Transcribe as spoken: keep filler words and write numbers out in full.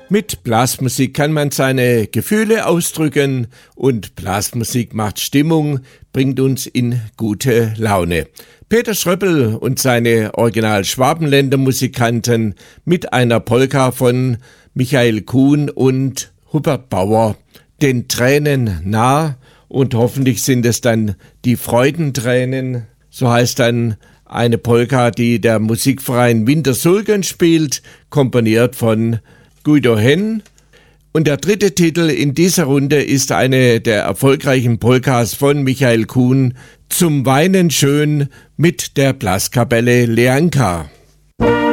Mit Blasmusik kann man seine Gefühle ausdrücken und Blasmusik macht Stimmung, bringt uns in gute Laune. Peter Schröppel und seine Original-Schwabenländer-Musikanten mit einer Polka von Michael Kuhn und Hubert Bauer, den Tränen nah, und hoffentlich sind es dann die Freudentränen. So heißt dann eine Polka, die der Musikverein Wintersulgen spielt, komponiert von Guido Henn. Und der dritte Titel in dieser Runde ist eine der erfolgreichen Polkas von Michael Kuhn, Zum Weinen schön, mit der Blaskapelle Leanka.